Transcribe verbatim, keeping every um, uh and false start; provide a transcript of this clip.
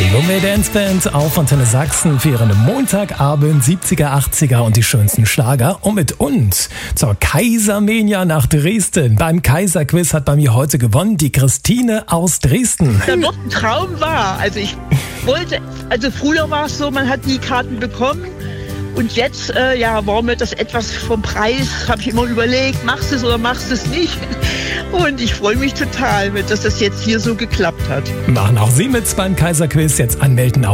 Lunge Dance Band auf Antenne Sachsen für ihren Montagabend siebziger, achtziger und die schönsten Schlager. Und mit uns zur Kaisermania nach Dresden. Beim Kaiserquiz hat bei mir heute gewonnen die Christine aus Dresden. Da wird ein Traum wahr. Also ich wollte, also früher war es so, man hat die Karten bekommen. Und jetzt, äh, ja, war mir das etwas vom Preis, habe ich immer überlegt, machst du es oder machst du es nicht? Und ich freue mich total, dass das jetzt hier so geklappt hat. Machen auch Sie mit beim Kaiserquiz. Jetzt anmelden auf